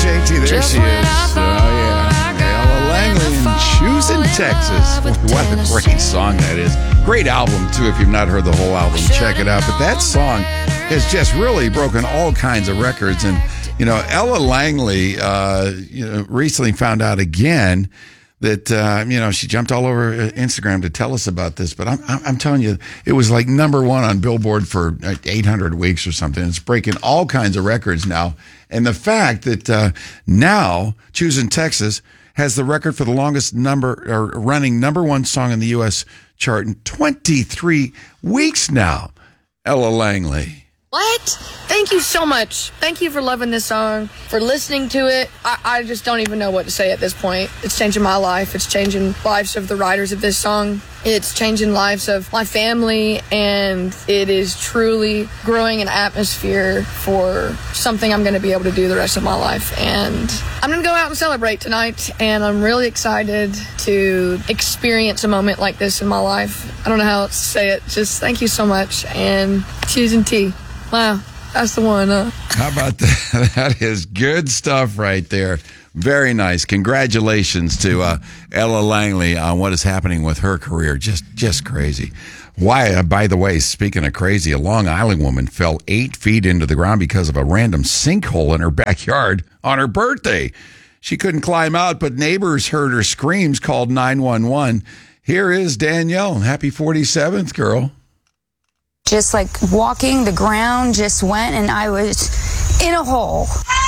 JT, there she is. Oh, yeah. Ella Langley in Choosing Texas. What a great song that is. Great album, too. If you've not heard the whole album, check it out. But that song has just really broken all kinds of records. And, you know, Ella Langley, recently found out again that, she jumped all over Instagram to tell us about this. But I'm telling you, it was like number one on Billboard for 800 weeks or something. It's breaking all kinds of records now. And the fact that now Choosing Texas has the record for the longest running number one song in the U.S. chart in 23 weeks now. Ella Langley. What? Thank you so much. Thank you for loving this song, for listening to it. I just don't even know what to say at this point. It's changing my life. It's changing lives of the writers of this song. It's changing lives of my family, and it is truly growing an atmosphere for something I'm going to be able to do the rest of my life. And I'm going to go out and celebrate tonight, and I'm really excited to experience a moment like this in my life. I don't know how else to say it. Just thank you so much, and Choosing T. Wow, that's the one. How about that? That is good stuff right there. Very nice. Congratulations to Ella Langley on what is happening with her career. Just crazy. Why? By the way, speaking of crazy, a Long Island woman fell 8 feet into the ground because of a random sinkhole in her backyard on her birthday. She couldn't climb out, but neighbors heard her screams, called 911. Here is Danielle. Happy 47th, girl. Just like walking, the ground just went, and I was in a hole.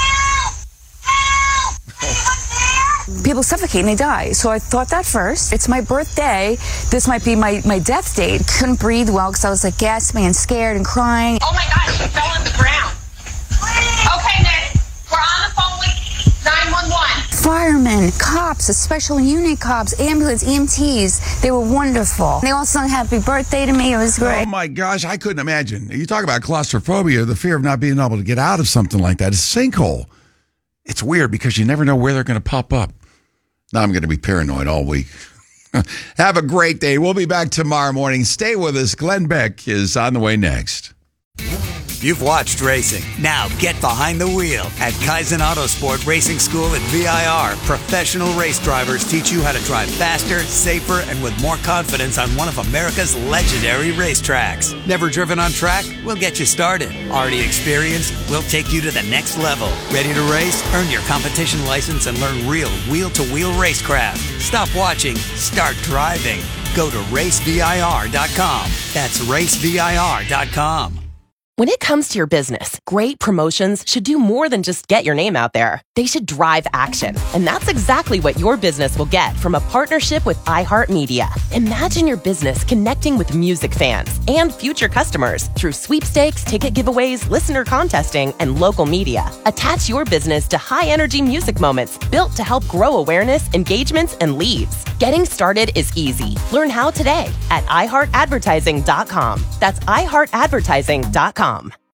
People suffocate and they die. So I thought that first. It's my birthday. This might be my death date. Couldn't breathe well because I was like gasping and scared and crying. Oh my gosh, she fell on the ground. Okay, Nick, we're on the phone with 911. Firemen, cops, special unit cops, ambulance, EMTs. They were wonderful. They all sung happy birthday to me. It was great. Oh my gosh, I couldn't imagine. You talk about claustrophobia, the fear of not being able to get out of something like that. It's a sinkhole. It's weird because you never know where they're going to pop up. Now I'm going to be paranoid all week. Have a great day. We'll be back tomorrow morning. Stay with us. Glenn Beck is on the way next. You've watched racing. Now get behind the wheel. At Kaizen Autosport Racing School at VIR, professional race drivers teach you how to drive faster, safer, and with more confidence on one of America's legendary racetracks. Never driven on track? We'll get you started. Already experienced? We'll take you to the next level. Ready to race? Earn your competition license and learn real wheel-to-wheel racecraft. Stop watching. Start driving. Go to racevir.com. That's racevir.com. When it comes to your business, great promotions should do more than just get your name out there. They should drive action. And that's exactly what your business will get from a partnership with iHeartMedia. Imagine your business connecting with music fans and future customers through sweepstakes, ticket giveaways, listener contesting, and local media. Attach your business to high-energy music moments built to help grow awareness, engagements, and leads. Getting started is easy. Learn how today at iHeartAdvertising.com. That's iHeartAdvertising.com.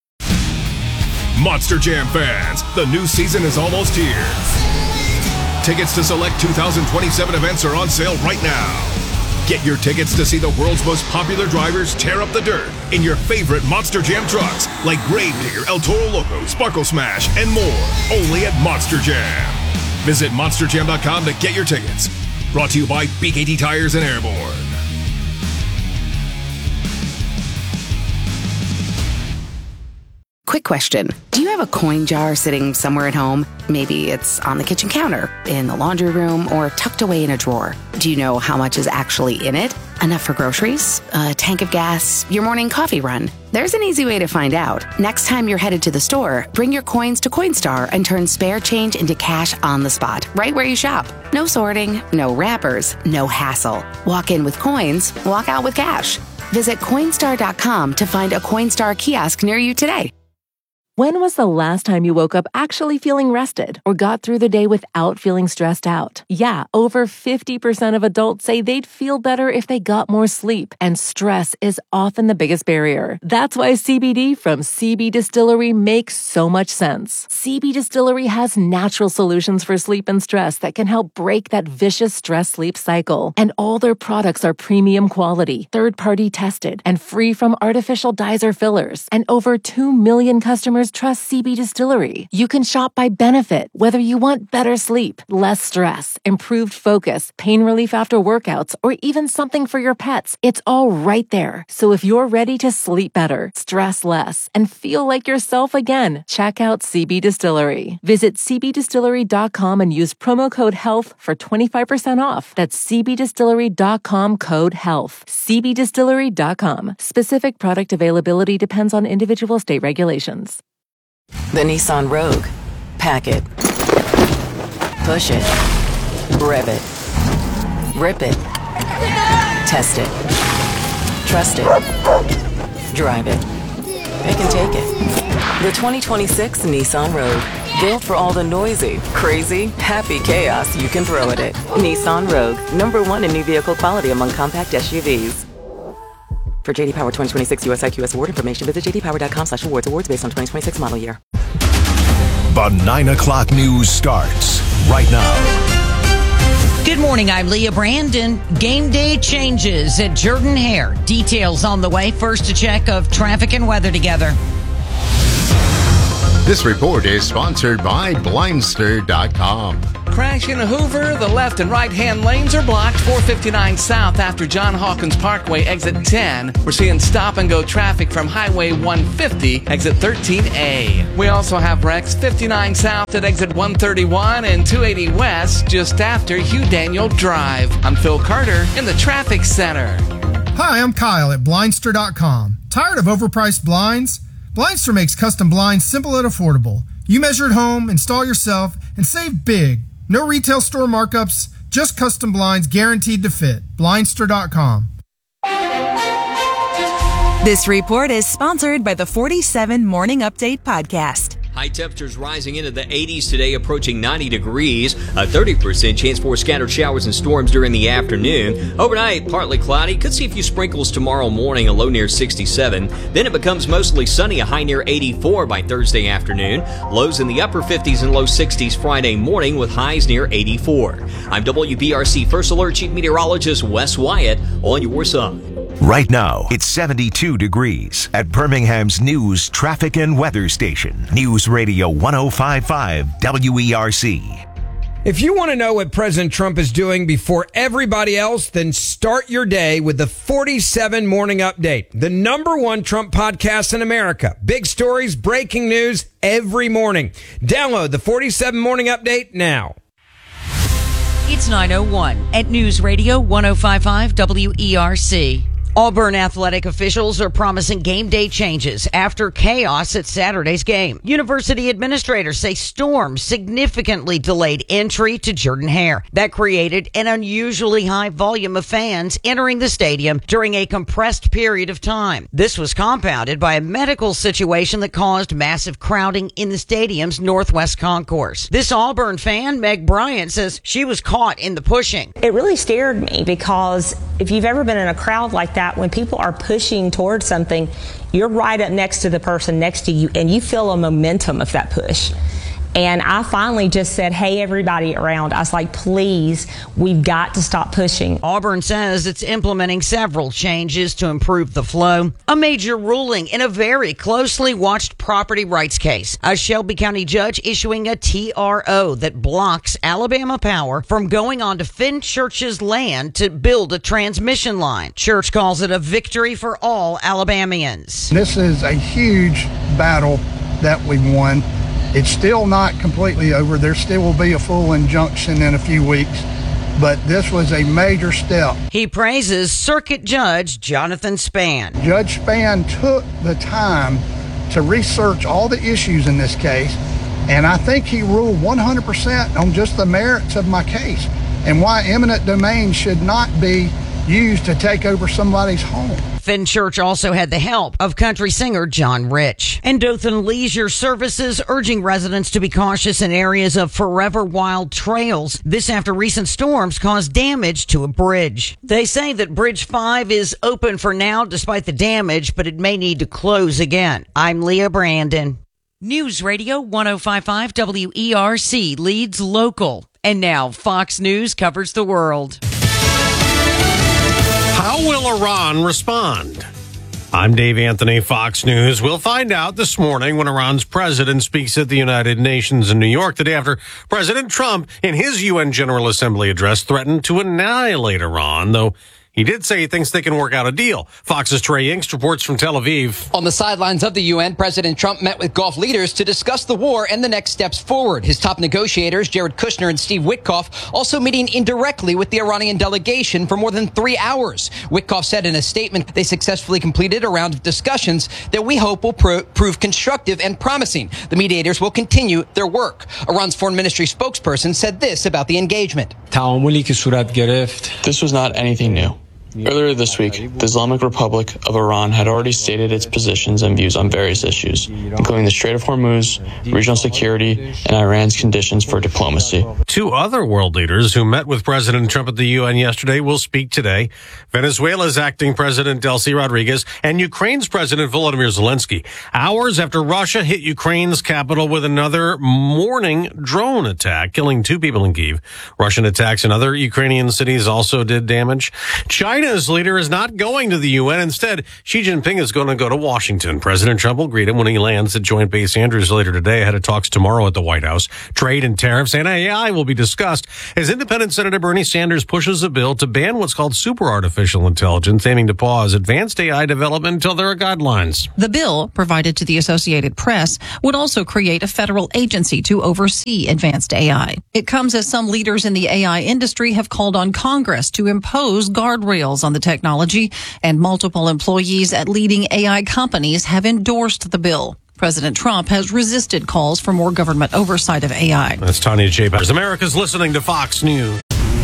Monster Jam fans, the new season is almost here. Tickets to select 2027 events are on sale right now. Get your tickets to see the world's most popular drivers tear up the dirt in your favorite Monster Jam trucks like Gravedigger, El Toro Loco, Sparkle Smash, and more. Only at Monster Jam. Visit monsterjam.com to get your tickets. Brought to you by BKT Tires and Airborne. Quick question. Do you have a coin jar sitting somewhere at home? Maybe it's on the kitchen counter, in the laundry room, or tucked away in a drawer. Do you know how much is actually in it? Enough for groceries? A tank of gas? Your morning coffee run? There's an easy way to find out. Next time you're headed to the store, bring your coins to Coinstar and turn spare change into cash on the spot, right where you shop. No sorting, no wrappers, no hassle. Walk in with coins, walk out with cash. Visit Coinstar.com to find a Coinstar kiosk near you today. When was the last time you woke up actually feeling rested or got through the day without feeling stressed out? Yeah, over 50% of adults say they'd feel better if they got more sleep, and stress is often the biggest barrier. That's why CBD from CB Distillery makes so much sense. CB Distillery has natural solutions for sleep and stress that can help break that vicious stress-sleep cycle. And all their products are premium quality, third-party tested, and free from artificial dyes or fillers. And over 2 million customers customers trust CB Distillery. You can shop by benefit, whether you want better sleep, less stress, improved focus, pain relief after workouts, or even something for your pets. It's all right there. So if you're ready to sleep better, stress less, and feel like yourself again, check out CB Distillery. Visit cbdistillery.com and use promo code HEALTH for 25% off. That's cbdistillery.com, code HEALTH. cbdistillery.com. Specific product availability depends on individual state regulations. The Nissan Rogue. Pack it. Push it. Rev it. Rip it. Test it. Trust it. Drive it. Pick and take it. The 2026 Nissan Rogue. Built for all the noisy, crazy, happy chaos you can throw at it. Nissan Rogue. #1 in new vehicle quality among compact SUVs. For JD Power 2026 US IQS award information, visit jdpower.com/awards. Awards based on 2026 model year. The 9 o'clock news starts right now. Good morning, I'm Leah Brandon. Game day changes at Jordan-Hare. Details on the way. First, a check of traffic and weather together. This report is sponsored by Blindster.com. Crash in Hoover. The left and right-hand lanes are blocked. 459 south after John Hawkins Parkway, exit 10. We're seeing stop-and-go traffic from Highway 150, exit 13A. We also have wrecks 59 south at exit 131 and 280 west just after Hugh Daniel Drive. I'm Phil Carter in the traffic center. Hi, I'm Kyle at Blindster.com. Tired of overpriced blinds? Blindster makes custom blinds simple and affordable. You measure at home, install yourself, and save big. No retail store markups, just custom blinds guaranteed to fit. Blindster.com. This report is sponsored by the 47 Morning Update podcast. High temperatures rising into the 80s today, approaching 90 degrees. A 30% chance for scattered showers and storms during the afternoon. Overnight, partly cloudy. Could see a few sprinkles tomorrow morning, a low near 67. Then it becomes mostly sunny, a high near 84 by Thursday afternoon. Lows in the upper 50s and low 60s Friday morning with highs near 84. I'm WBRC First Alert Chief Meteorologist Wes Wyatt on your side. Right now, it's 72 degrees at Birmingham's news, traffic, and weather station. News Radio 105.5 WERC. If you want to know what President Trump is doing before everybody else, then start your day with the 47 Morning Update, the #1 Trump podcast in America. Big stories, breaking news every morning. Download the 47 Morning Update now. It's 9:01 at News Radio 105.5 WERC. Auburn athletic officials are promising game day changes after chaos at Saturday's game. University administrators say storms significantly delayed entry to Jordan-Hare. That created an unusually high volume of fans entering the stadium during a compressed period of time. This was compounded by a medical situation that caused massive crowding in the stadium's northwest concourse. This Auburn fan, Meg Bryant, says she was caught in the pushing. It really scared me because if you've ever been in a crowd like that, when people are pushing towards something, you're right up next to the person next to you and you feel a momentum of that push. And I finally just said, hey, everybody around. I was like, please, we've got to stop pushing. Auburn says it's implementing several changes to improve the flow. A major ruling in a very closely watched property rights case. A Shelby County judge issuing a TRO that blocks Alabama Power from going onto Fenchurch's land to build a transmission line. Church calls it a victory for all Alabamians. This is a huge battle that we won. It's still not completely over. There still will be a full injunction in a few weeks, but this was a major step. He praises Circuit Judge Jonathan Spann. Judge Spann took the time to research all the issues in this case, and I think he ruled 100% on just the merits of my case and why eminent domain should not be used to take over somebody's home. Fenchurch also had the help of country singer John Rich. And Dothan Leisure Services urging residents to be cautious in areas of Forever Wild trails. This after recent storms caused damage to a bridge. They say that Bridge 5 is open for now despite the damage, but it may need to close again. I'm Leah Brandon. News Radio 105.5 WERC leads local. And now Fox News covers the world. How will Iran respond? I'm Dave Anthony, Fox News. We'll find out this morning when Iran's president speaks at the United Nations in New York the day after President Trump, in his UN General Assembly address, threatened to annihilate Iran, though he did say he thinks they can work out a deal. Fox's Trey Yingst reports from Tel Aviv. On the sidelines of the UN, President Trump met with Gulf leaders to discuss the war and the next steps forward. His top negotiators, Jared Kushner and Steve Witkoff, also meeting indirectly with the Iranian delegation for more than 3 hours. Witkoff said in a statement they successfully completed a round of discussions that we hope will prove constructive and promising. The mediators will continue their work. Iran's foreign ministry spokesperson said this about the engagement. This was not anything new. Earlier this week, the Islamic Republic of Iran had already stated its positions and views on various issues, including the Strait of Hormuz, regional security, and Iran's conditions for diplomacy. 2 other world leaders who met with President Trump at the UN yesterday will speak today. Venezuela's acting President Delcy Rodriguez and Ukraine's President Volodymyr Zelensky, hours after Russia hit Ukraine's capital with another morning drone attack, killing 2 people in Kyiv. Russian attacks in other Ukrainian cities also did damage. China's leader is not going to the UN. Instead, Xi Jinping is going to go to Washington. President Trump will greet him when he lands at Joint Base Andrews later today, ahead of talks tomorrow at the White House. Trade and tariffs and AI will be discussed as independent Senator Bernie Sanders pushes a bill to ban what's called super artificial intelligence, aiming to pause advanced AI development until there are guidelines. The bill, provided to the Associated Press, would also create a federal agency to oversee advanced AI. It comes as some leaders in the AI industry have called on Congress to impose guardrails on the technology, and multiple employees at leading AI companies have endorsed the bill. President Trump has resisted calls for more government oversight of AI. That's Tanya J. Bowers. America's listening to Fox News.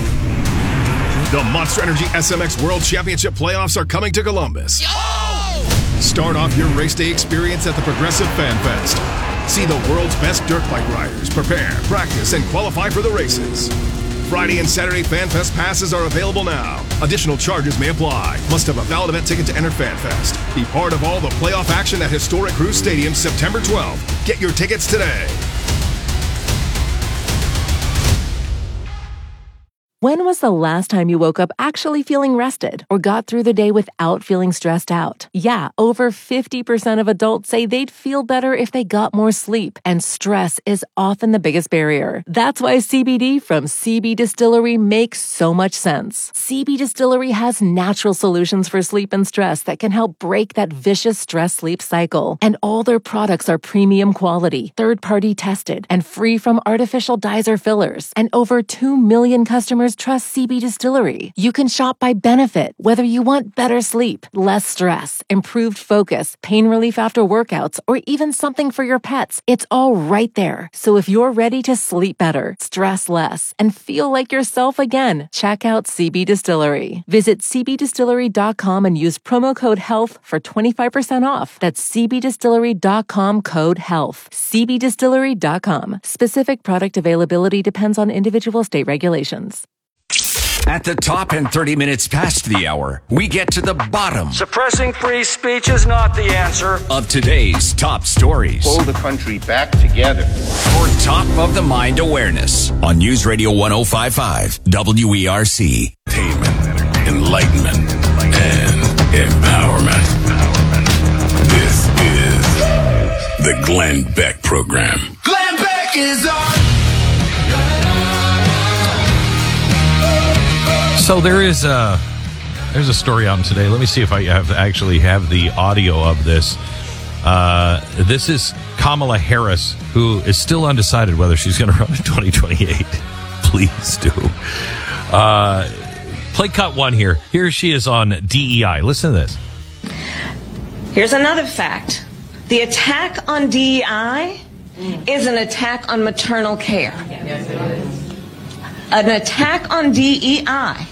The Monster Energy SMX World Championship playoffs are coming to Columbus. Start off your race day experience at the Progressive Fan Fest. See the world's best dirt bike riders prepare, practice, and qualify for the races. Friday and Saturday Fan Fest passes are available now. Additional charges may apply. Must have a valid event ticket to enter Fan Fest. Be part of all the playoff action at historic Cruz Stadium September 12th. Get your tickets today. When was the last time you woke up actually feeling rested or got through the day without feeling stressed out? Yeah, over 50% of adults say they'd feel better if they got more sleep, and stress is often the biggest barrier. That's why CBD from CB Distillery makes so much sense. CB Distillery has natural solutions for sleep and stress that can help break that vicious stress-sleep cycle. And all their products are premium quality, third-party tested, and free from artificial dyes or fillers. And over 2 million customers trust CB Distillery. You can shop by benefit, whether you want better sleep, less stress, improved focus, pain relief after workouts, or even something for your pets. It's all right there. So if you're ready to sleep better, stress less, and feel like yourself again, check out CB Distillery. Visit cbdistillery.com and use promo code HEALTH for 25% off. That's cbdistillery.com, code HEALTH. cbdistillery.com. Specific product availability depends on individual state regulations. At the top and 30 minutes past the hour, we get to the bottom. Suppressing free speech is not the answer. Of today's top stories. Pull the country back together. For top of the mind awareness on News Radio 105.5 WERC. Enlightenment and empowerment. This is the Glenn Beck Program. Glenn Beck is on. So there's a story out today. Let me see if I actually have the audio of this. This is Kamala Harris, who is still undecided whether she's going to run in 2028. Please do. Play cut one here. Here she is on DEI. Listen to this. Here's another fact. The attack on DEI is an attack on maternal care. Yes, it is. An attack on DEI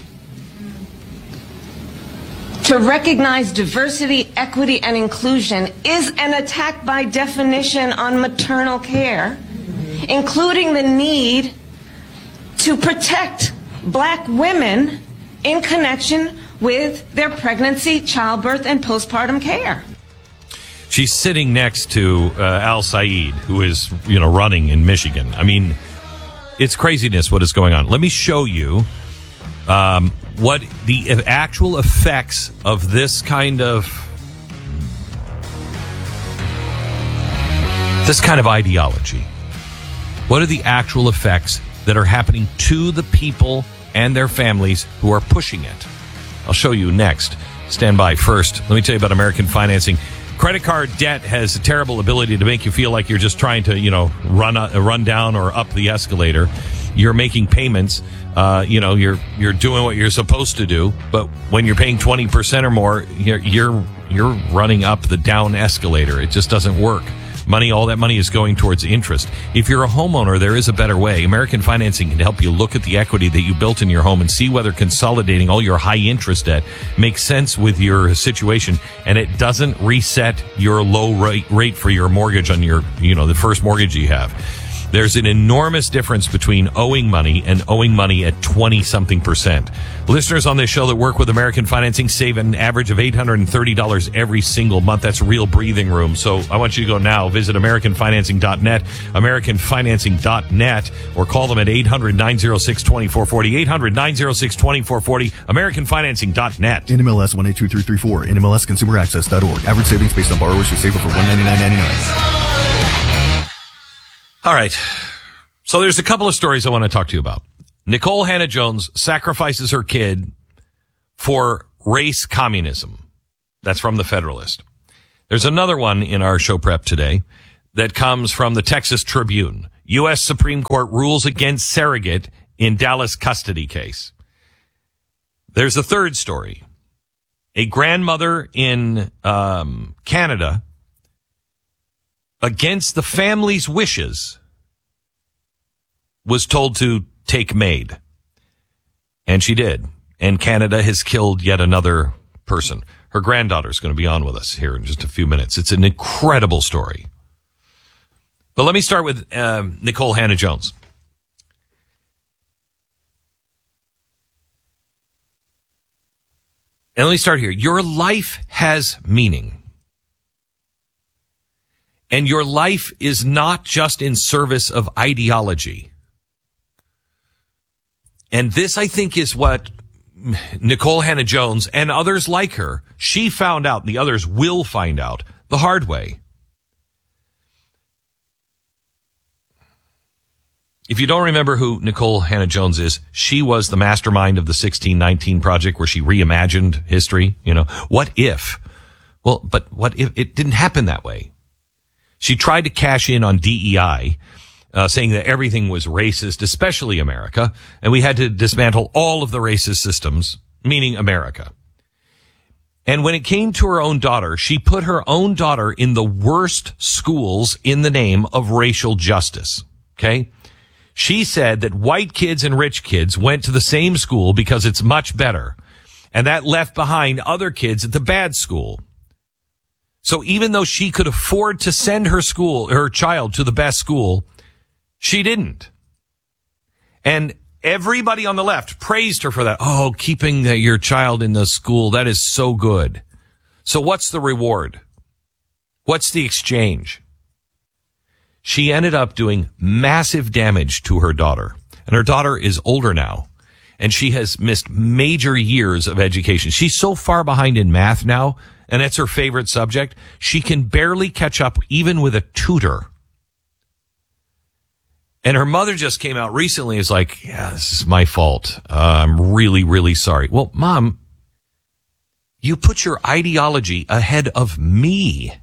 to recognize diversity, equity, and inclusion is an attack by definition on maternal care, including the need to protect Black women in connection with their pregnancy, childbirth, and postpartum care. She's sitting next to Al Said, who is, running in Michigan. I mean, it's craziness what is going on. Let me show you what the actual effects of this kind of this kind of ideology? What are the actual effects that are happening to the people and their families who are pushing it? I'll show you next. Stand by. First, let me tell you about American Financing. Credit card debt has a terrible ability to make you feel like you're just trying to, run down or up the escalator. You're making payments. You're doing what you're supposed to do. But when you're paying 20% or more, you're running up the down escalator. It just doesn't work. All that money is going towards interest. If you're a homeowner, there is a better way. American Financing can help you look at the equity that you built in your home and see whether consolidating all your high interest debt makes sense with your situation, and it doesn't reset your low rate for your mortgage on your, the first mortgage you have. There's an enormous difference between owing money and owing money at 20-something%. Listeners on this show that work with American Financing save an average of $830 every single month. That's real breathing room. So I want you to go now. Visit AmericanFinancing.net, AmericanFinancing.net, or call them at 800-906-2440, 800-906-2440, AmericanFinancing.net. NMLS 182334, NMLSConsumerAccess.org. Average savings based on borrowers who save over $199.99. All right. So there's a couple of stories I want to talk to you about. Nicole Hannah-Jones sacrifices her kid for race communism. That's from the Federalist. There's another one in our show prep today that comes from the Texas Tribune. U.S. Supreme Court rules against surrogate in Dallas custody case. There's a third story. A grandmother in Canada, against the family's wishes, was told to take maid. And she did. And Canada has killed yet another person. Her granddaughter's going to be on with us here in just a few minutes. It's an incredible story. But let me start with Nicole Hannah-Jones. And let me start here. Your life has meaning. And your life is not just in service of ideology. And this, I think, is what Nicole Hannah-Jones and others like her, she found out, and the others will find out the hard way. If you don't remember who Nicole Hannah-Jones is, she was the mastermind of the 1619 Project, where she reimagined history. What if? Well, but what if it didn't happen that way? She tried to cash in on DEI, saying that everything was racist, especially America, and we had to dismantle all of the racist systems, meaning America. And when it came to her own daughter, she put her own daughter in the worst schools in the name of racial justice. Okay? She said that white kids and rich kids went to the same school because it's much better, and that left behind other kids at the bad school. So even though she could afford to send her child to the best school, she didn't. And everybody on the left praised her for that. Oh, keeping your child in the school, that is so good. So what's the reward? What's the exchange? She ended up doing massive damage to her daughter. And her daughter is older now. And she has missed major years of education. She's so far behind in math now, and that's her favorite subject, she can barely catch up even with a tutor. And her mother just came out recently, is like, yeah, this is my fault. I'm really, really sorry. Well, Mom, you put your ideology ahead of me.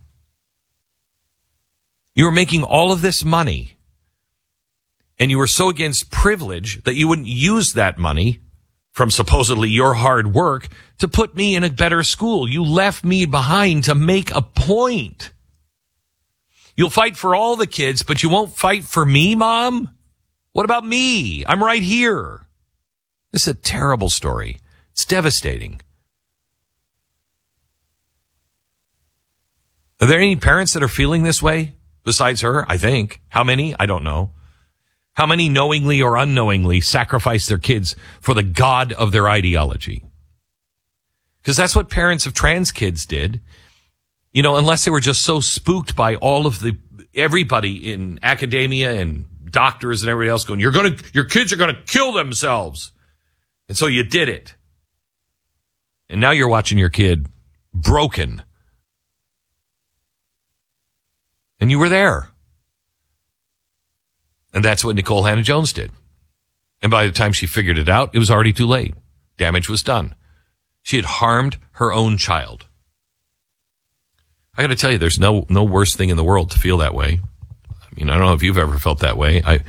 You were making all of this money, and you were so against privilege that you wouldn't use that money from supposedly your hard work to put me in a better school. You left me behind to make a point. You'll fight for all the kids, but you won't fight for me, Mom? What about me? I'm right here. This is a terrible story. It's devastating. Are there any parents that are feeling this way besides her? I think. How many? I don't know. How many knowingly or unknowingly sacrifice their kids for the god of their ideology? Because that's what parents of trans kids did. Unless they were just so spooked by all of everybody in academia and doctors and everybody else going, your kids are going to kill themselves. And so you did it. And now you're watching your kid broken. And you were there. And that's what Nicole Hannah-Jones did. And by the time she figured it out, it was already too late. Damage was done. She had harmed her own child. I got to tell you, there's no worse thing in the world to feel that way. I mean, I don't know if you've ever felt that way. I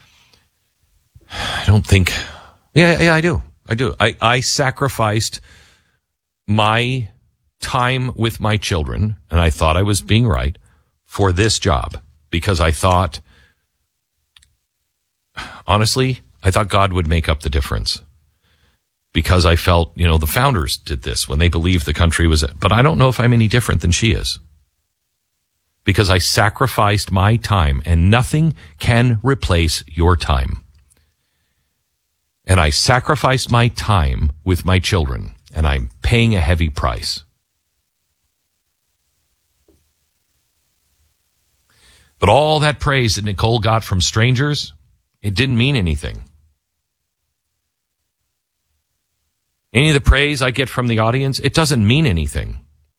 don't think. Yeah, I do. I sacrificed my time with my children, and I thought I was being right, for this job, because I thought, honestly, I thought God would make up the difference. Because I felt, the founders did this when they believed the country was, but I don't know if I'm any different than she is. Because I sacrificed my time, and nothing can replace your time. And I sacrificed my time with my children, and I'm paying a heavy price. But all that praise that Nicole got from strangers, it didn't mean anything. Any of the praise I get from the audience, it doesn't mean anything.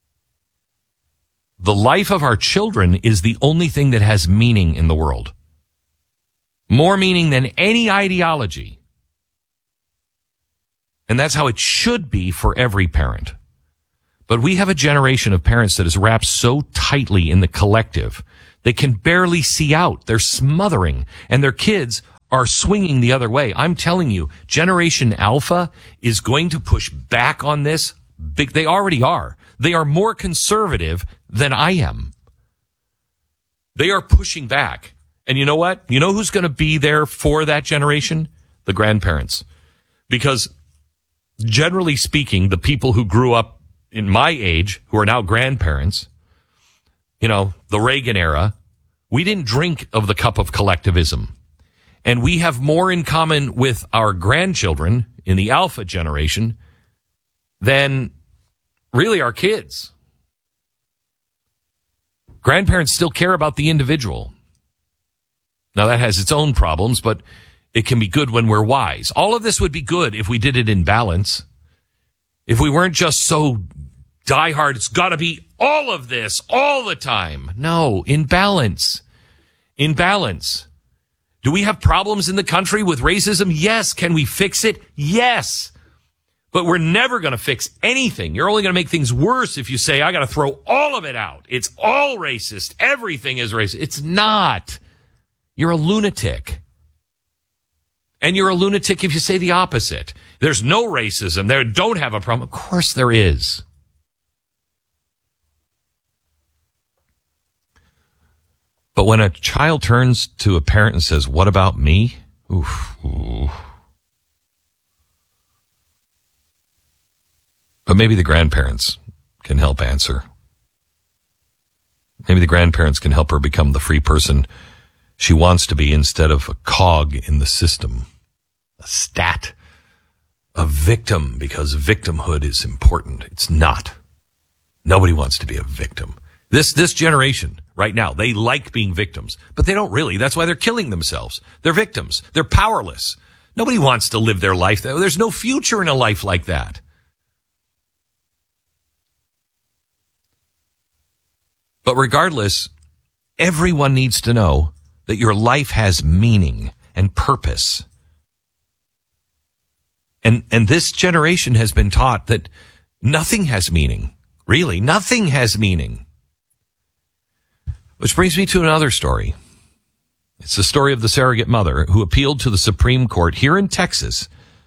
The life of our children is the only thing that has meaning in the world. More meaning than any ideology. And that's how it should be for every parent. But we have a generation of parents that is wrapped so tightly in the collective, they can barely see out. They're smothering, and their kids are swinging the other way. I'm telling you, Generation Alpha is going to push back on this. They already are. They are more conservative than I am. They are pushing back. And you know what? You know who's going to be there for that generation? The grandparents. Because generally speaking, the people who grew up in my age, who are now grandparents, the Reagan era, we didn't drink of the cup of collectivism. And we have more in common with our grandchildren in the Alpha generation than really our kids. Grandparents still care about the individual. Now, that has its own problems, but it can be good when we're wise. All of this would be good if we did it in balance. If we weren't just so diehard, it's got to be all of this all the time. No, in balance. In balance. Do we have problems in the country with racism? Yes. Can we fix it? Yes. But we're never going to fix anything. You're only going to make things worse if you say, I got to throw all of it out. It's all racist. Everything is racist. It's not. You're a lunatic. And you're a lunatic if you say the opposite. There's no racism. They don't have a problem. Of course there is. But when a child turns to a parent and says, what about me? Oof. But maybe the grandparents can help answer. Maybe the grandparents can help her become the free person she wants to be instead of a cog in the system, a stat, a victim, because victimhood is important. It's not. Nobody wants to be a victim. This generation right now, they like being victims, but they don't really. That's why they're killing themselves. They're victims. They're powerless. Nobody wants to live their life. There's no future in a life like that. But regardless, everyone needs to know that your life has meaning and purpose. And this generation has been taught that nothing has meaning. Really, nothing has meaning. Which brings me to another story. It's the story of the surrogate mother who appealed to the Supreme Court here in Texas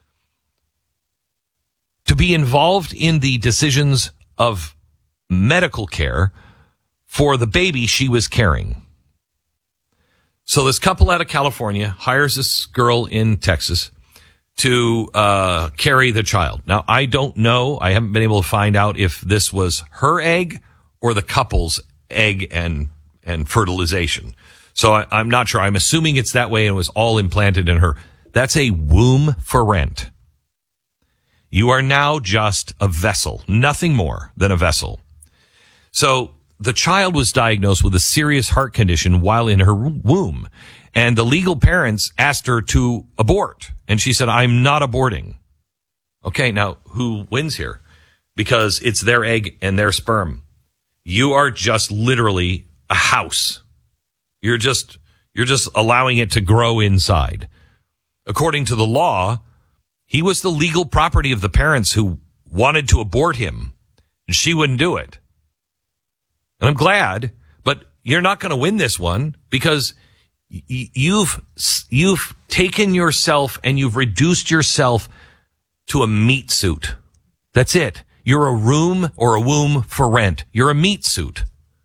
to be involved in the decisions of medical care for the baby she was carrying. So this couple out of California hires this girl in Texas to carry the child. Now, I don't know. I haven't been able to find out if this was her egg or the couple's egg and fertilization. So I'm not sure. I'm assuming it's that way and it was all implanted in her. That's a womb for rent. You are now just a vessel, nothing more than a vessel. So the child was diagnosed with a serious heart condition while in her womb. And the legal parents asked her to abort. And she said, I'm not aborting. Okay, now who wins here? Because it's their egg and their sperm. You are just literally a house. You're You're just allowing it to grow inside. According to the law, he was the legal property of the parents who wanted to abort him, and she wouldn't do it. And I'm glad, but you're not going to win this one because you've taken yourself and you've reduced yourself to a meat suit. That's it. You're a room or a womb for rent. You're a meat suit.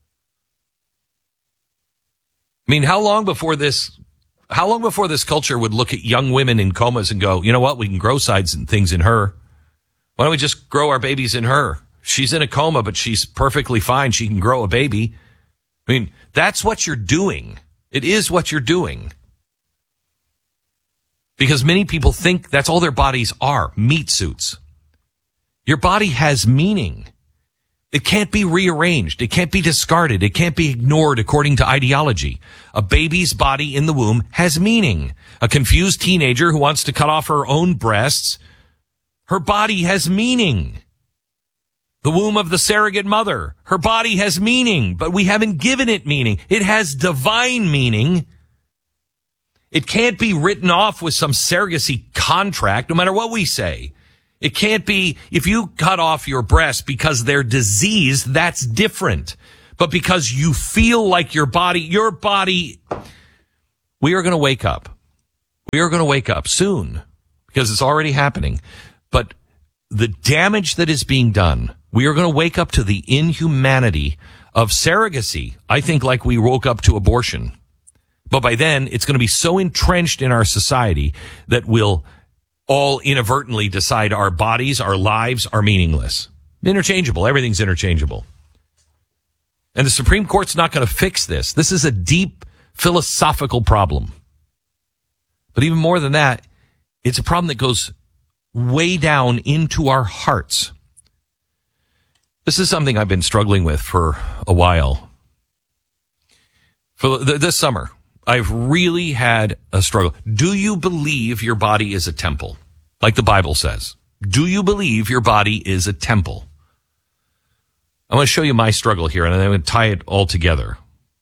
I mean, how long before this culture would look at young women in comas and go, you know what? We can grow sides and things in her. Why don't we just grow our babies in her? She's in a coma, but she's perfectly fine. She can grow a baby. I mean, that's what you're doing. It is what you're doing. Because many people think that's all their bodies are, meat suits. Your body has meaning. It can't be rearranged. It can't be discarded. It can't be ignored according to ideology. A baby's body in the womb has meaning. A confused teenager who wants to cut off her own breasts, her body has meaning. The womb of the surrogate mother, her body has meaning, but we haven't given it meaning. It has divine meaning. It can't be written off with some surrogacy contract, no matter what we say. It can't be, if you cut off your breast because they're diseased, that's different. But because you feel like your body, we are going to wake up. We are going to wake up soon because it's already happening. But the damage that is being done, we are going to wake up to the inhumanity of surrogacy. I think like we woke up to abortion. But by then, it's going to be so entrenched in our society that we'll all inadvertently decide our bodies, our lives are meaningless. Interchangeable. Everything's interchangeable. And the Supreme Court's not going to fix this. This is a deep philosophical problem. But even more than that, it's a problem that goes way down into our hearts. This is something I've been struggling with for a while. For this summer, I've really had a struggle. Do you believe your body is a temple? Like the Bible says. Do you believe your body is a temple? I want to show you my struggle here, and I'm going to tie it all together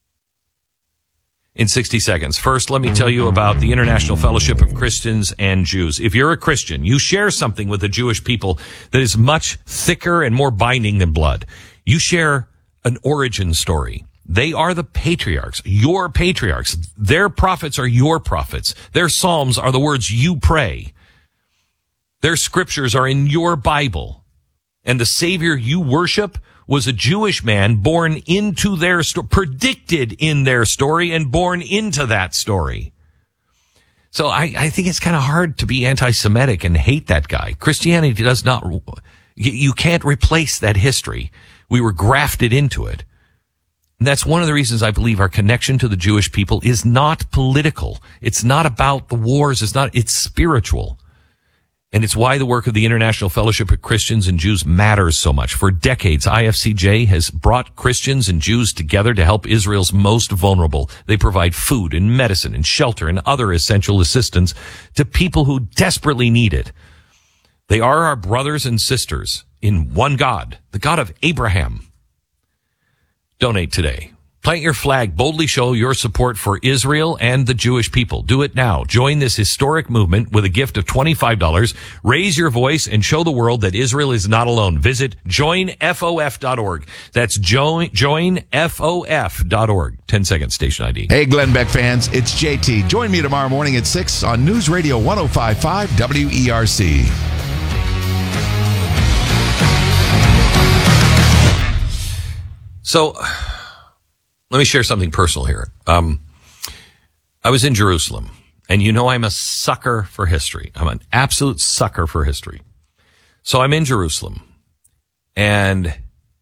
in 60 seconds. First, let me tell you about the International Fellowship of Christians and Jews. If you're a Christian, you share something with the Jewish people that is much thicker and more binding than blood. You share an origin story. They are the patriarchs, your patriarchs. Their prophets are your prophets. Their psalms are the words you pray. Their scriptures are in your Bible. And the Savior you worship was a Jewish man born into their story, predicted in their story, and born into that story. So I think it's kind of hard to be anti-Semitic and hate that guy. Christianity does not, you can't replace that history. We were grafted into it. And that's one of the reasons I believe our connection to the Jewish people is not political. It's not about the wars. It's spiritual. And it's why the work of the International Fellowship of Christians and Jews matters so much. For decades, IFCJ has brought Christians and Jews together to help Israel's most vulnerable. They provide food and medicine and shelter and other essential assistance to people who desperately need it. They are our brothers and sisters in one God, the God of Abraham. Donate today. Plant your flag. Boldly show your support for Israel and the Jewish people. Do it now. Join this historic movement with a gift of $25. Raise your voice and show the world that Israel is not alone. Visit joinfof.org. That's joinfof.org. 10 seconds, station ID. Hey, Glenn Beck fans, it's JT. Join me tomorrow morning at 6 on News Radio 105.5 WERC. So, let me share something personal here. I was in Jerusalem, and you know I'm a sucker for history. I'm an absolute sucker for history. So I'm in Jerusalem, and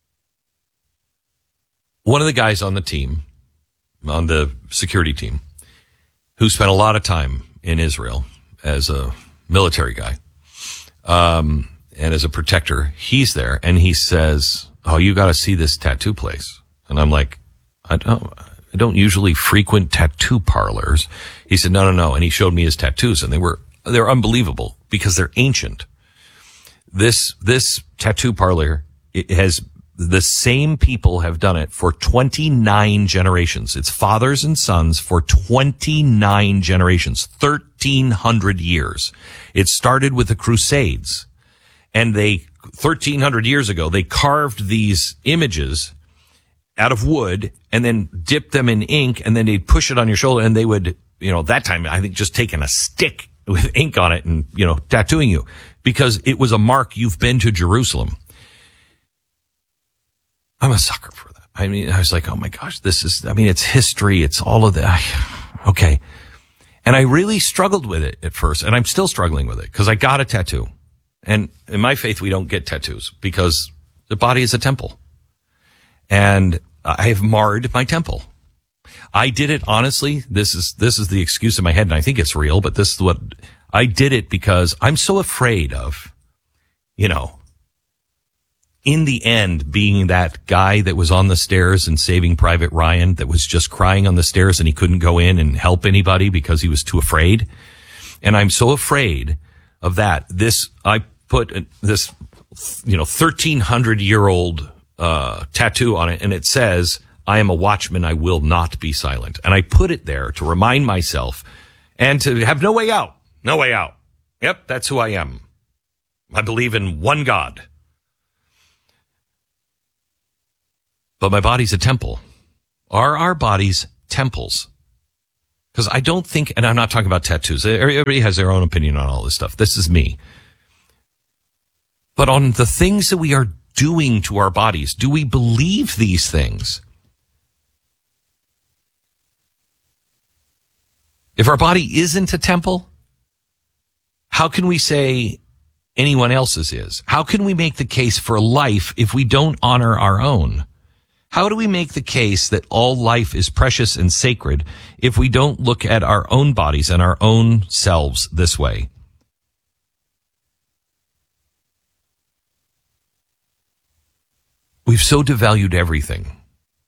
one of the guys on the team, on the security team, who spent a lot of time in Israel as a military guy, and as a protector, he's there, and he says, "Oh, you got to see this tattoo place." And I'm like, I don't usually frequent tattoo parlors. He said, no. And he showed me his tattoos, and they're unbelievable because they're ancient. This tattoo parlor, it has the same people have done it for 29 generations. It's fathers and sons for 29 generations, 1,300 years. It started with the Crusades, and 1,300 years ago, they carved these images out of wood and then dipped them in ink, and then they'd push it on your shoulder, and they would, that time, I think, just taking a stick with ink on it and, tattooing you, because it was a mark you've been to Jerusalem. I'm a sucker for that. I mean, I was like, oh my gosh, it's history. It's all of that. Okay. And I really struggled with it at first, and I'm still struggling with it because I got a tattoo. And in my faith, we don't get tattoos because the body is a temple. And I have marred my temple. I did it, honestly. This is the excuse in my head, and I think it's real, but this is what I did it because I'm so afraid of, in the end, being that guy that was on the stairs and Saving Private Ryan that was just crying on the stairs and he couldn't go in and help anybody because he was too afraid. And I'm so afraid of that. I put this, 1,300-year-old tattoo on it, and it says, I am a watchman, I will not be silent. And I put it there to remind myself and to have no way out. No way out. Yep, that's who I am. I believe in one God. But my body's a temple. Are our bodies temples? Because I don't think, and I'm not talking about tattoos. Everybody has their own opinion on all this stuff. This is me. But on the things that we are doing to our bodies, do we believe these things? If our body isn't a temple, how can we say anyone else's is? How can we make the case for life if we don't honor our own? How do we make the case that all life is precious and sacred if we don't look at our own bodies and our own selves this way? We've so devalued everything.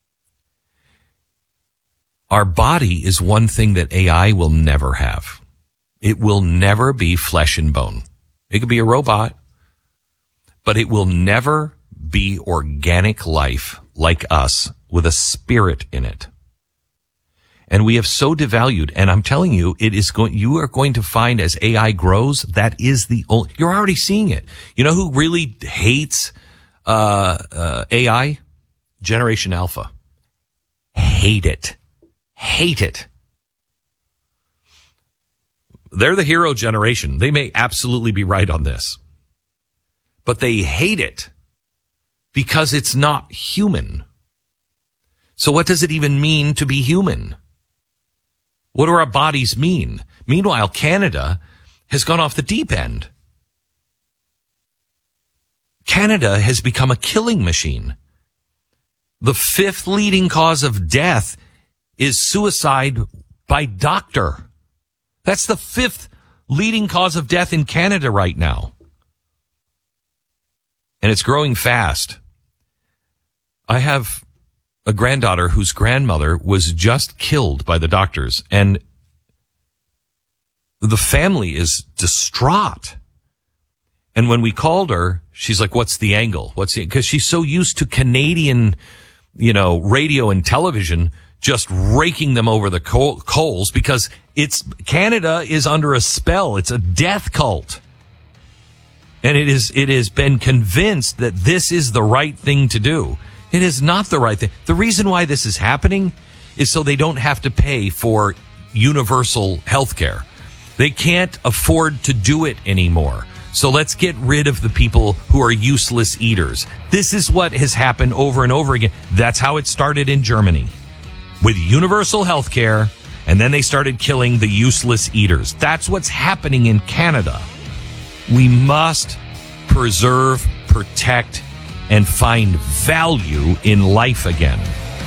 Our body is one thing that AI will never have. It will never be flesh and bone. It could be a robot, but it will never be organic life like us with a spirit in it. And we have so devalued, and I'm telling you, you are going to find as AI grows, that is you're already seeing it. You know who really hates AI? Generation Alpha. Hate it. Hate it. They're the hero generation. They may absolutely be right on this. But they hate it because it's not human. So what does it even mean to be human? What do our bodies mean? Meanwhile, Canada has gone off the deep end. Canada has become a killing machine. The 5th leading cause of death is suicide by doctor. That's the 5th leading cause of death in Canada right now. And it's growing fast. I have a granddaughter whose grandmother was just killed by the doctors, and the family is distraught. And when we called her, she's like, what's the angle? Because she's so used to Canadian, radio and television just raking them over the coals because Canada is under a spell. It's a death cult. And it has been convinced that this is the right thing to do. It is not the right thing. The reason why this is happening is so they don't have to pay for universal health care. They can't afford to do it anymore. So let's get rid of the people who are useless eaters. This is what has happened over and over again. That's how it started in Germany with universal health care, and then they started killing the useless eaters. That's what's happening in Canada. We must preserve, protect, and find value in life again.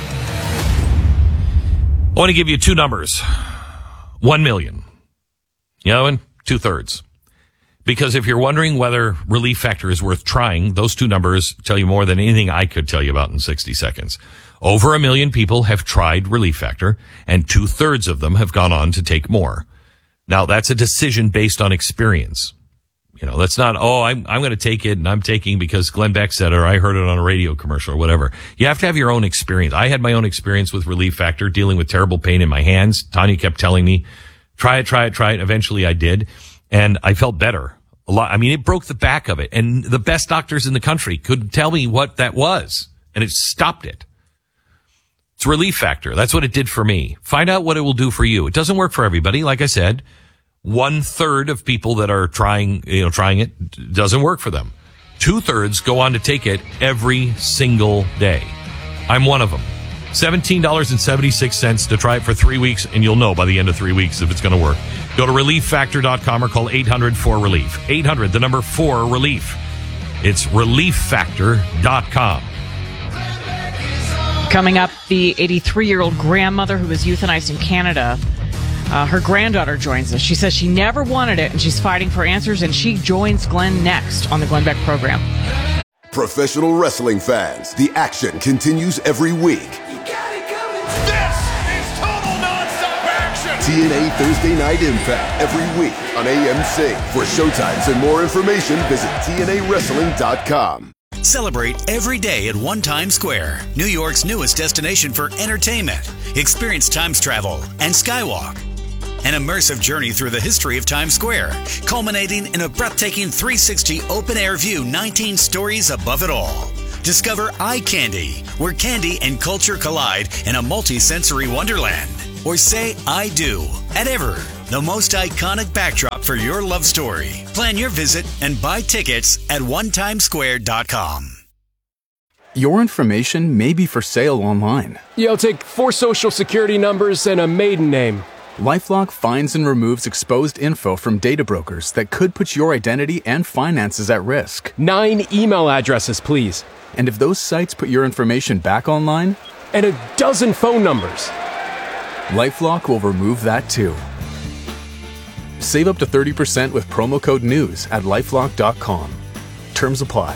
I want to give you 2 numbers. 1 million. And 2/3. Because if you're wondering whether Relief Factor is worth trying, those 2 numbers tell you more than anything I could tell you about in 60 seconds. Over 1 million people have tried Relief Factor, and 2/3 of them have gone on to take more. Now, that's a decision based on experience. Let's not, I'm going to take it and I'm taking because Glenn Beck said it or I heard it on a radio commercial or whatever. You have to have your own experience. I had my own experience with Relief Factor, dealing with terrible pain in my hands. Tanya kept telling me, try it. Eventually I did. And I felt better. A lot. I mean, it broke the back of it. And the best doctors in the country couldn't tell me what that was. And it stopped it. It's Relief Factor. That's what it did for me. Find out what it will do for you. It doesn't work for everybody. Like I said, 1/3 of people that are trying it doesn't work for them. 2/3 go on to take it every single day. I'm one of them. $17.76 to try it for 3 weeks, and you'll know by the end of 3 weeks if it's going to work. Go to ReliefFactor.com or call 800-4RELIEF. 800, the number 4-RELIEF. It's ReliefFactor.com. Coming up, the 83-year-old grandmother who was euthanized in Canada. Her granddaughter joins us. She says she never wanted it, and she's fighting for answers, and she joins Glenn next on the Glenn Beck program. Professional wrestling fans, the action continues every week. This is total nonstop action! TNA Thursday Night Impact every week on AMC. For showtimes and more information, visit TNAWrestling.com. Celebrate every day at One Times Square, New York's newest destination for entertainment. Experience Times Travel and Skywalk. An immersive journey through the history of Times Square, culminating in a breathtaking 360 open-air view, 19 stories above it all. Discover Eye Candy, where candy and culture collide in a multi-sensory wonderland. Or say I do at Ever, the most iconic backdrop for your love story. Plan your visit and buy tickets at onetimesquare.com. Your information may be for sale online. Yeah, I'll take 4 social security numbers and a maiden name. LifeLock finds and removes exposed info from data brokers that could put your identity and finances at risk. 9 email addresses, please. And if those sites put your information back online? And a dozen phone numbers. LifeLock will remove that too. Save up to 30% with promo code NEWS at LifeLock.com. Terms apply.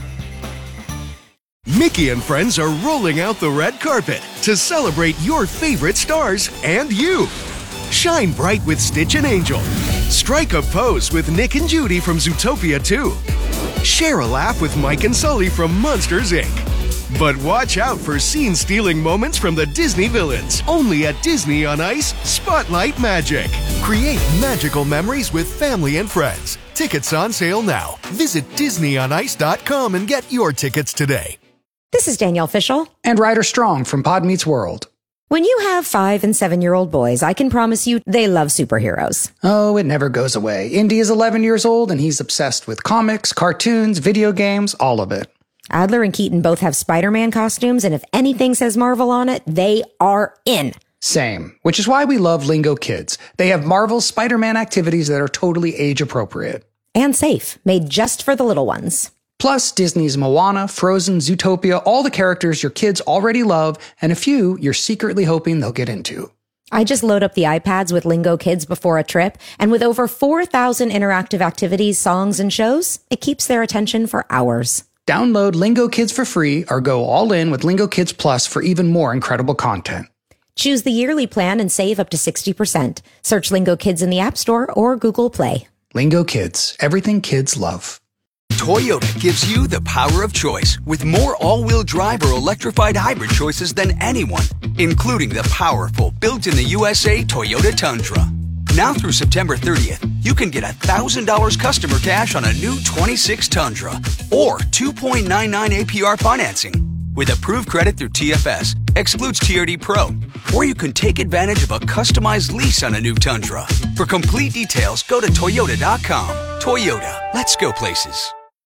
Mickey and friends are rolling out the red carpet to celebrate your favorite stars and you. Shine bright with Stitch and Angel. Strike a pose with Nick and Judy from Zootopia 2. Share a laugh with Mike and Sully from Monsters, Inc. But watch out for scene-stealing moments from the Disney villains. Only at Disney on Ice, Spotlight Magic. Create magical memories with family and friends. Tickets on sale now. Visit DisneyOnIce.com and get your tickets today. This is Danielle Fishel. And Ryder Strong from Pod Meets World. When you have 5- and 7-year-old boys, I can promise you they love superheroes. Oh, it never goes away. Indy is 11 years old and he's obsessed with comics, cartoons, video games, all of it. Adler and Keaton both have Spider-Man costumes, and if anything says Marvel on it, they are in. Same, which is why we love Lingo Kids. They have Marvel's Spider-Man activities that are totally age-appropriate. And safe, made just for the little ones. Plus, Disney's Moana, Frozen, Zootopia, all the characters your kids already love, and a few you're secretly hoping they'll get into. I just load up the iPads with Lingo Kids before a trip, and with over 4,000 interactive activities, songs, and shows, it keeps their attention for hours. Download Lingo Kids for free or go all in with Lingo Kids Plus for even more incredible content. Choose the yearly plan and save up to 60%. Search Lingo Kids in the App Store or Google Play. Lingo Kids, everything kids love. Toyota gives you the power of choice with more all-wheel drive or electrified hybrid choices than anyone, including the powerful built-in-the-USA Toyota Tundra. Now through September 30th, you can get $1,000 customer cash on a new 26 Tundra or 2.99 APR financing with approved credit through TFS, excludes TRD Pro, or you can take advantage of a customized lease on a new Tundra. For complete details, go to Toyota.com. Toyota, let's go places.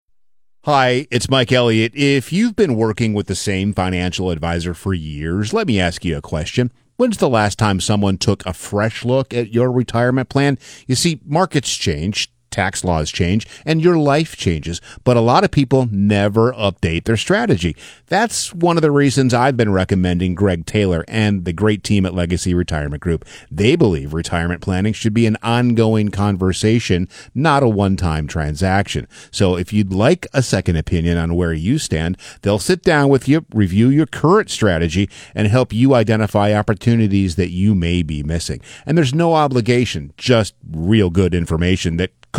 Hi, it's Mike Elliott. If you've been working with the same financial advisor for years, let me ask you a question. When's the last time someone took a fresh look at your retirement plan? You see, markets change, tax laws change, and your life changes, but a lot of people never update their strategy. That's one of the reasons I've been recommending Greg Taylor and the great team at Legacy Retirement Group. They believe retirement planning should be an ongoing conversation, not a one-time transaction. So if you'd like a second opinion on where you stand, they'll sit down with you, review your current strategy, and help you identify opportunities that you may be missing. And there's no obligation, just real good information that could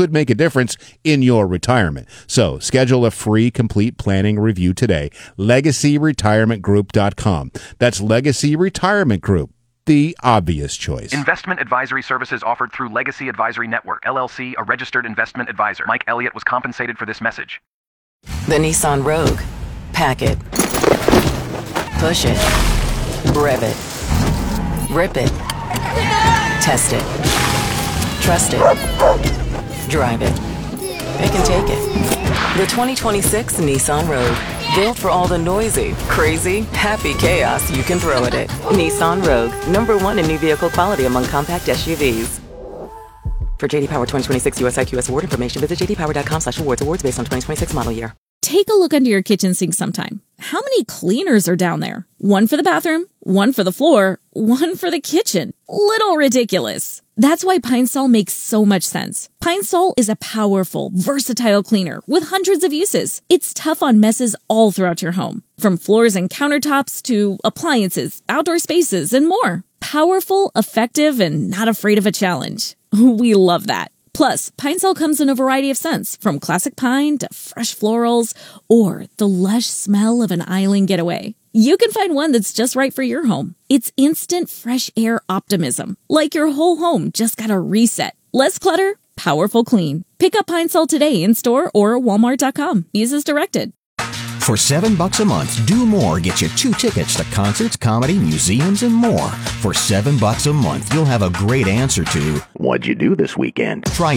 could make a difference in your retirement. So schedule a free complete planning review today. LegacyRetirementGroup.com. That's Legacy Retirement Group, the obvious choice. Investment advisory services offered through Legacy Advisory Network, LLC, a registered investment advisor. Mike Elliott was compensated for this message. The Nissan Rogue. Pack it. Push it. Rev it. Rip it. Test it. Trust it. Drive it. It can take it. The 2026 Nissan Rogue. Built for all the noisy, crazy, happy chaos you can throw at it. Nissan Rogue. #1 in new vehicle quality among compact SUVs. For JD Power 2026 US IQS award information, visit jdpower.com/awards. Awards based on 2026 model year. Take a look under your kitchen sink sometime. How many cleaners are down there? One for the bathroom, one for the floor, one for the kitchen. Little ridiculous. That's why Pine Sol makes so much sense. Pine Sol is a powerful, versatile cleaner with hundreds of uses. It's tough on messes all throughout your home, from floors and countertops to appliances, outdoor spaces, and more. Powerful, effective, and not afraid of a challenge. We love that. Plus, Pine Sol comes in a variety of scents, from classic pine to fresh florals, or the lush smell of an island getaway. You can find one that's just right for your home. It's instant fresh air optimism, like your whole home just got a reset. Less clutter, powerful clean. Pick up Pine Sol today in store or Walmart.com. Use as directed. For $7 a month, Do More gets you 2 tickets to concerts, comedy, museums, and more. For $7 a month, you'll have a great answer to, what'd you do this weekend? Try